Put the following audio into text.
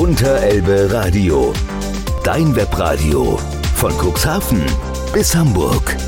Unterelbe Radio. Dein Webradio von Cuxhaven bis Hamburg.